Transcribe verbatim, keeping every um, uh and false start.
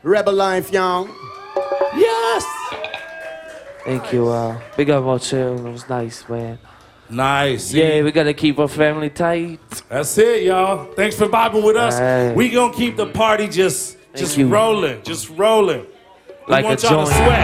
Rebel life, y'all. Yes. Thank you. Uh, big up our chill. It was nice, man. Nice. Yeah, we gotta keep our family tight. That's it, y'all. Thanks for vibing with us. Right. We gonna keep the party just, just you. rolling, just rolling. We Like want a y'all to joint. sweat.